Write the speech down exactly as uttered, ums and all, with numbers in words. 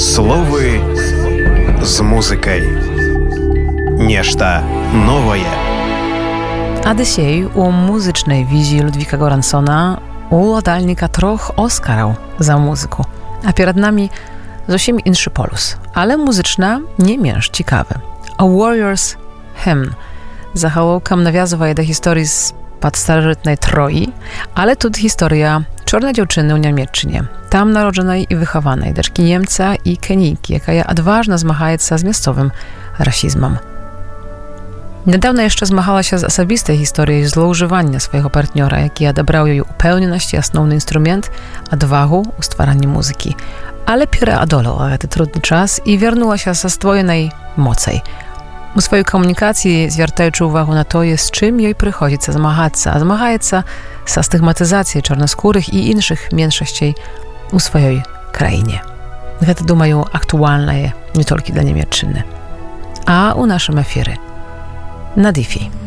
Словы з музыкай. Нешта новае. А dzisiaj у muzycznej wizji Ludwika Göranssona, uładalnika troch Oscarów za muzyku. A przed nami zosiem inszy polus, ale muzyczna nie mniejsz ciekawy. A Warrior's Hymn. Zachołkam nawiązuje do historii z starożytnej Troi, ale tu historia czarnej dziewczyny u Niemiecczynie. Tam narodzonej i wychowanej, deczki Niemca i Kenijki, jaka je odważna zmachaje się z miejscowym rasizmem. Niedawno jeszcze zmachała się z osobistej historii zloużywania swojego partnera, jaki odebrał jej upełnioność i основny instrument, odwagę u stwarania muzyki. Ale Pira odolała ten trudny czas i wiernuła się ze stwojonej mocą. U swojej komunikacji zwiertaючи uwagę na to, z czym jej przychodzi się zmagać, a zmagać się ze stygmatyzacją czarnoskórych i innych mniejszości u swojej krainie. To, думаю, aktualne nie tylko dla Niemiecczyny. A u naszym efirze na Diffie.